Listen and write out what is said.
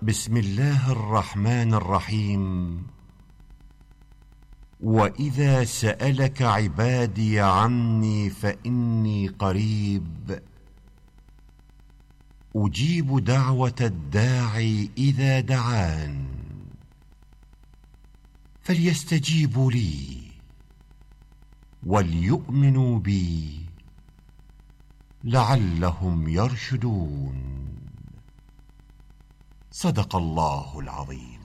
بسم الله الرحمن الرحيم. وإذا سألك عبادي عني فإني قريب أجيب دعوة الداعي إذا دعان فليستجيبوا لي وليؤمنوا بي لعلهم يرشدون. صدق الله العظيم.